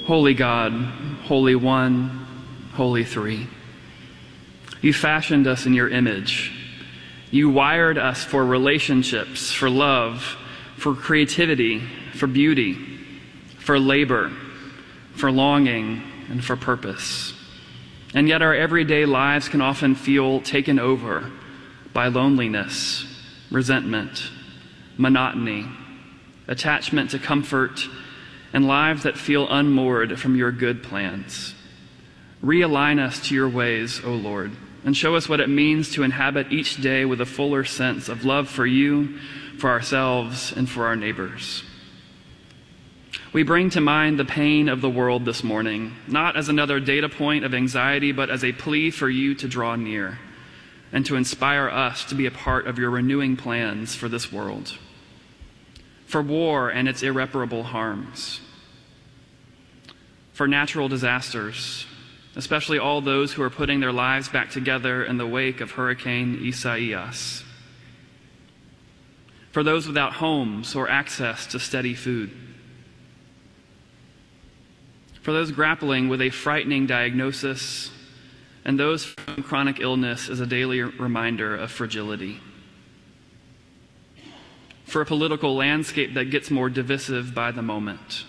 Holy God, Holy One, Holy Three. You fashioned us in your image. You wired us for relationships, for love, for creativity, for beauty, for labor, for longing, and for purpose. And yet our everyday lives can often feel taken over by loneliness, resentment, monotony, attachment to comfort, and lives that feel unmoored from your good plans. Realign us to your ways, O Lord, and show us what it means to inhabit each day with a fuller sense of love for you, for ourselves, and for our neighbors. We bring to mind the pain of the world this morning, not as another data point of anxiety, but as a plea for you to draw near and to inspire us to be a part of your renewing plans for this world, for war and its irreparable harms, for natural disasters, especially all those who are putting their lives back together in the wake of Hurricane Isaias, for those without homes or access to steady food, for those grappling with a frightening diagnosis, and those from chronic illness as a daily reminder of fragility, for a political landscape that gets more divisive by the moment.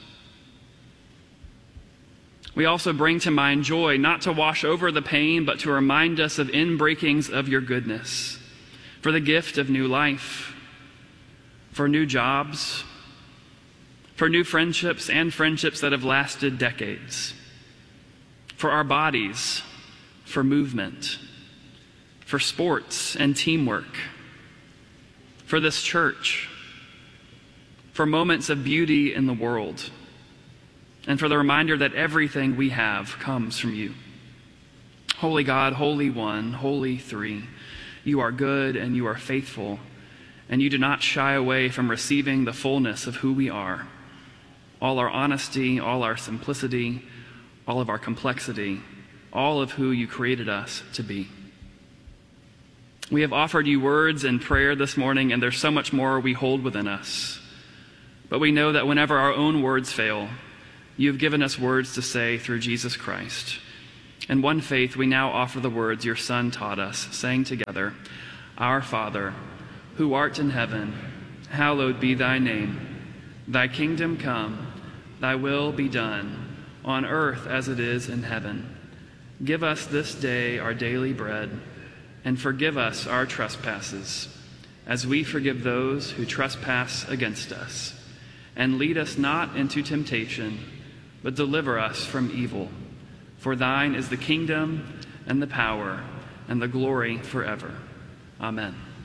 We also bring to mind joy, not to wash over the pain, but to remind us of inbreakings of your goodness, for the gift of new life, for new jobs, for new friendships and friendships that have lasted decades, for our bodies, for movement, for sports and teamwork, for this church, for moments of beauty in the world, and for the reminder that everything we have comes from you. Holy God, Holy One, Holy Three, you are good and you are faithful, and you do not shy away from receiving the fullness of who we are, all our honesty, all our simplicity, all of our complexity, all of who you created us to be. We have offered you words and prayer this morning, and there's so much more we hold within us. But we know that whenever our own words fail, you have given us words to say through Jesus Christ. In one faith, we now offer the words your Son taught us, saying together, Our Father, who art in heaven, hallowed be thy name. Thy kingdom come, thy will be done, on earth as it is in heaven. Give us this day our daily bread, and forgive us our trespasses, as we forgive those who trespass against us. And lead us not into temptation, but deliver us from evil. For thine is the kingdom, and the power, and the glory forever. Amen.